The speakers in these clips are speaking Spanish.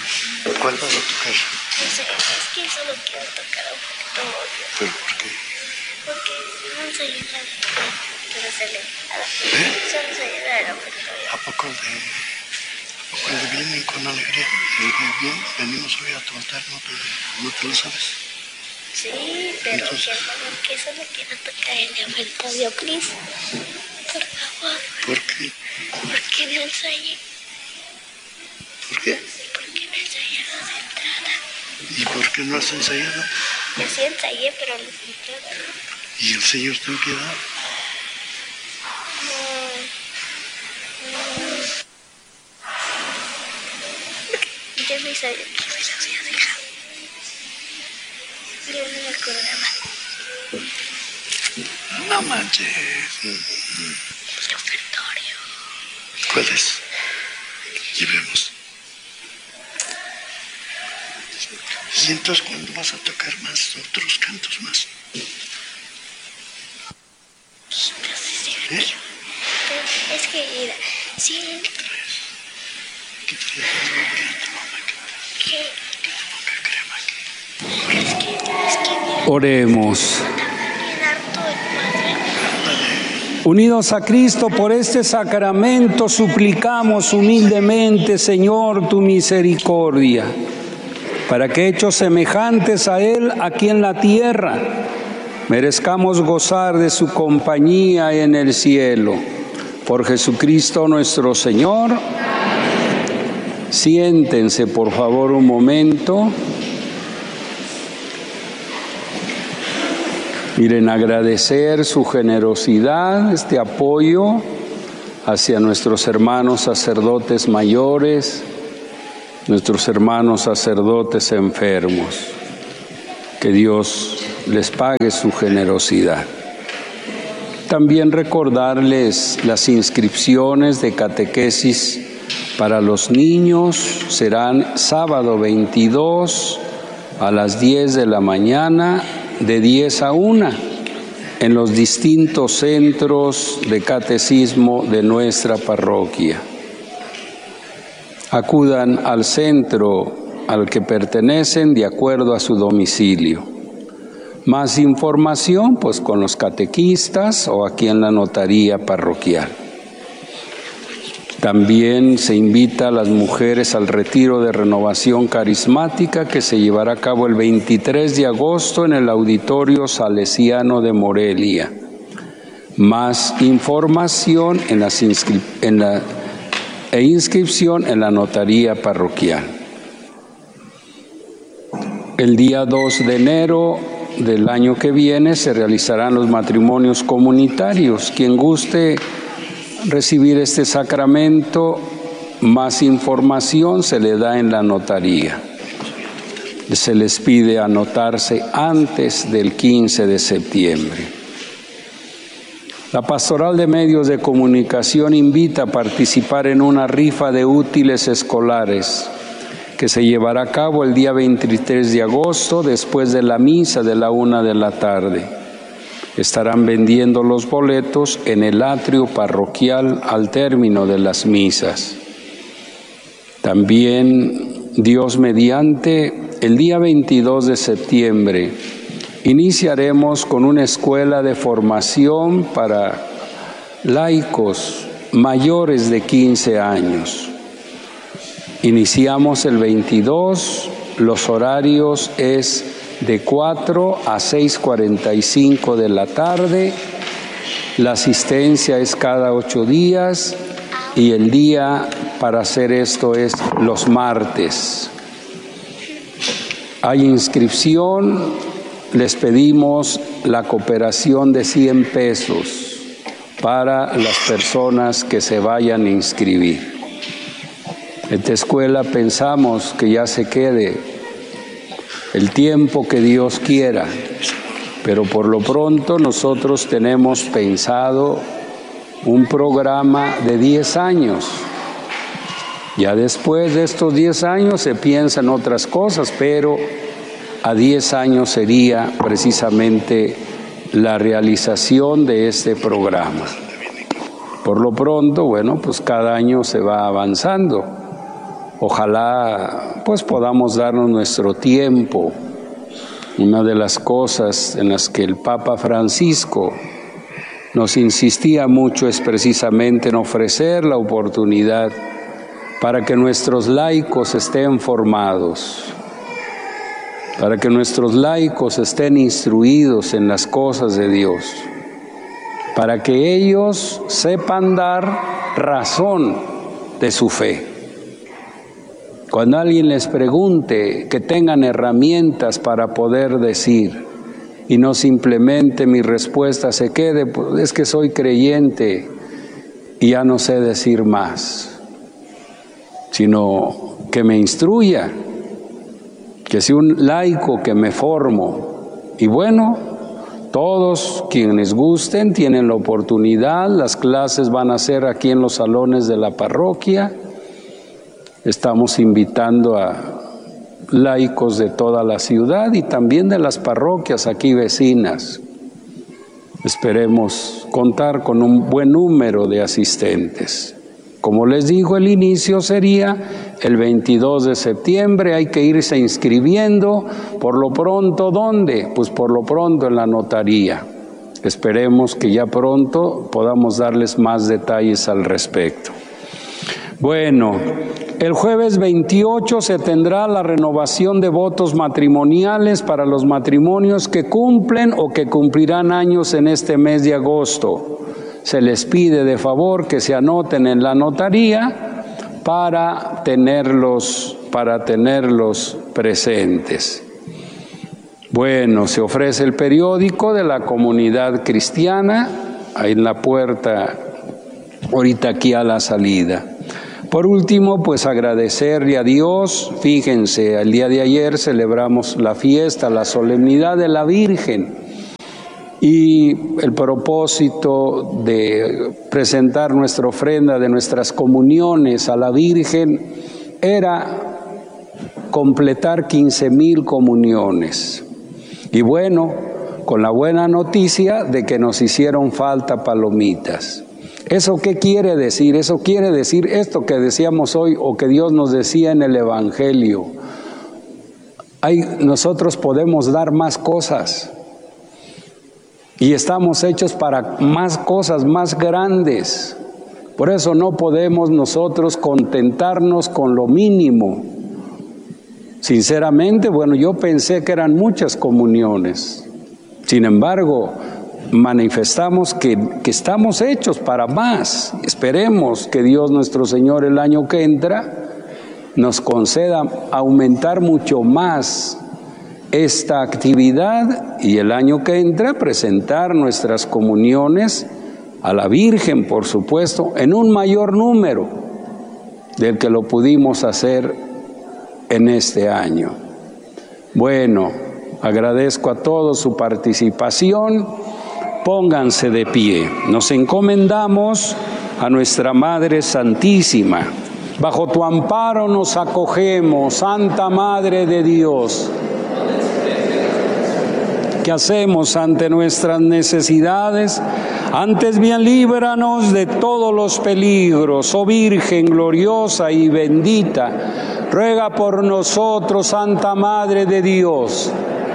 ¿Cuál vas a tocar? No sé, es que solo quiero tocar un poquito obvio. ¿Pero por qué? Porque no ensayé la quiero hacerle a la solo ensayé la del ofertorio. ¿A poco de vienen con alegría? Bien, venimos hoy a tocar, ¿no te lo sabes? Sí, pero entonces, que solo quiero tocar el de ofertorio, Cris. Por favor. ¿Por qué? Porque no ensayé. ¿Por qué? Porque no ensayé las entradas. ¿Y por qué no has ensayado? Yo sí ensayé, pero las entradas. ¿Y el Señor ten piedad? Yo me sabía dejar. Yo no me acordaba. No manches. El ofertorio. ¿Cuál es? Llevemos. ¿Y entonces cuándo vas a tocar más otros cantos más? ¿Eh? Es que, mira, sí. ¿Qué traes? ¿Qué? Oremos. Unidos a Cristo por este sacramento, suplicamos humildemente, Señor, tu misericordia, para que hechos semejantes a Él aquí en la tierra, merezcamos gozar de su compañía en el cielo. Por Jesucristo nuestro Señor. Siéntense, por favor, un momento. Miren, agradecer su generosidad, este apoyo hacia nuestros hermanos sacerdotes mayores, nuestros hermanos sacerdotes enfermos. Que Dios les pague su generosidad. También recordarles las inscripciones de catequesis para los niños. Serán sábado 22 a las 10 de la mañana, de 10 a 1, en los distintos centros de catecismo de nuestra parroquia. Acudan al centro al que pertenecen de acuerdo a su domicilio. Más información, pues con los catequistas o aquí en la notaría parroquial. También se invita a las mujeres al retiro de renovación carismática que se llevará a cabo el 23 de agosto en el Auditorio Salesiano de Morelia. Más información inscripción en la notaría parroquial. El día 2 de enero del año que viene se realizarán los matrimonios comunitarios. Quien guste recibir este sacramento, más información se le da en la notaría. Se les pide anotarse antes del 15 de septiembre. La Pastoral de Medios de Comunicación invita a participar en una rifa de útiles escolares que se llevará a cabo el día 23 de agosto después de la misa de la 1 de la tarde. Estarán vendiendo los boletos en el atrio parroquial al término de las misas. También, Dios mediante, el día 22 de septiembre iniciaremos con una escuela de formación para laicos mayores de 15 años. Iniciamos el 22, los horarios es de 4 a 6:45 de la tarde, la asistencia es cada 8 días y el día para hacer esto es los martes. Hay inscripción, les pedimos la cooperación de 100 pesos para las personas que se vayan a inscribir. Esta escuela pensamos que ya se quede el tiempo que Dios quiera, pero por lo pronto nosotros tenemos pensado un programa de 10 años. Ya después de estos 10 años se piensan otras cosas, pero a 10 años sería precisamente la realización de este programa. Por lo pronto, bueno, pues cada año se va avanzando. Ojalá pues podamos darnos nuestro tiempo. Una de las cosas en las que el Papa Francisco nos insistía mucho es precisamente en ofrecer la oportunidad para que nuestros laicos estén formados, para que nuestros laicos estén instruidos en las cosas de Dios, para que ellos sepan dar razón de su fe. Cuando alguien les pregunte, que tengan herramientas para poder decir, y no simplemente mi respuesta se quede, pues es que soy creyente y ya no sé decir más, sino que me instruya, que sea un laico que me formo. Y bueno, todos quienes gusten tienen la oportunidad, las clases van a ser aquí en los salones de la parroquia. Estamos invitando a laicos de toda la ciudad y también de las parroquias aquí vecinas. Esperemos contar con un buen número de asistentes. Como les digo, el inicio sería el 22 de septiembre, hay que irse inscribiendo. Por lo pronto, ¿dónde? Pues por lo pronto en la notaría. Esperemos que ya pronto podamos darles más detalles al respecto. Bueno, el jueves 28 se tendrá la renovación de votos matrimoniales para los matrimonios que cumplen o que cumplirán años en este mes de agosto. Se les pide de favor que se anoten en la notaría para tenerlos presentes. Bueno, se ofrece el periódico de la Comunidad Cristiana, ahí en la puerta, ahorita aquí a la salida. Por último, pues agradecerle a Dios. Fíjense, el día de ayer celebramos la fiesta, la solemnidad de la Virgen. Y el propósito de presentar nuestra ofrenda de nuestras comuniones a la Virgen era completar 15,000 comuniones. Y bueno, con la buena noticia de que nos hicieron falta palomitas. ¿Eso qué quiere decir? Eso quiere decir esto que decíamos hoy o que Dios nos decía en el Evangelio. Nosotros podemos dar más cosas y estamos hechos para más cosas más grandes. Por eso no podemos nosotros contentarnos con lo mínimo. Sinceramente, bueno, yo pensé que eran muchas comuniones. Sin embargo, manifestamos que estamos hechos para más. Esperemos que Dios nuestro Señor el año que entra nos conceda aumentar mucho más esta actividad y el año que entra presentar nuestras comuniones a la Virgen, por supuesto, en un mayor número del que lo pudimos hacer en este año. Bueno, agradezco a todos su participación. Pónganse de pie. Nos encomendamos a nuestra Madre Santísima. Bajo tu amparo nos acogemos, Santa Madre de Dios. ¿Qué hacemos ante nuestras necesidades? Antes bien líbranos de todos los peligros, oh Virgen gloriosa y bendita. Ruega por nosotros, Santa Madre de Dios.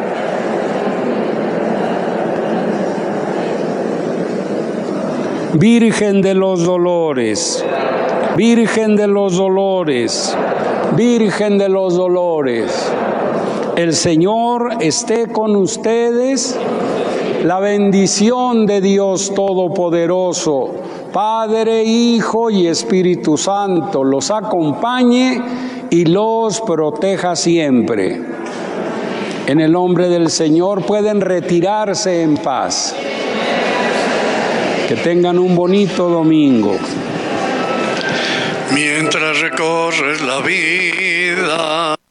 Virgen de los dolores, Virgen de los dolores, Virgen de los dolores. El Señor esté con ustedes. La bendición de Dios Todopoderoso, Padre, Hijo y Espíritu Santo, los acompañe y los proteja siempre. En el nombre del Señor pueden retirarse en paz. Que tengan un bonito domingo. Mientras recorres la vida.